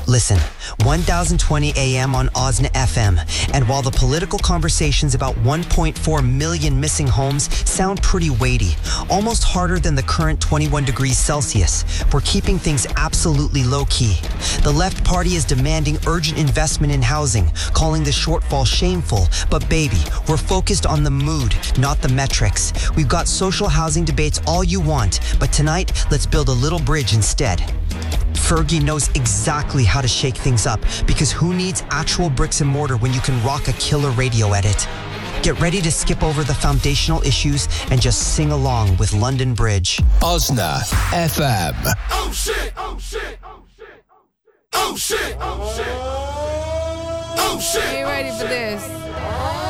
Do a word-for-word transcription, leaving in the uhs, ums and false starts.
Listen, one thousand twenty A M on Osna F M. And while the political conversations about one point four million missing homes sound pretty weighty, almost harder than the current twenty-one degrees Celsius, we're keeping things absolutely low-key. The left party is demanding urgent investment in housing, calling the shortfall shameful. But baby, we're focused on the mood, not the metrics. We've got social housing debates all you want, but tonight, let's build a little bridge instead. Fergie knows exactly how to shake things up, because who needs actual bricks and mortar when you can rock a killer radio edit? Get ready to skip over the foundational issues and just sing along with London Bridge. Osna F M. Oh shit! Oh shit! Oh shit! Oh shit! Oh shit! Oh shit! Get ready for this.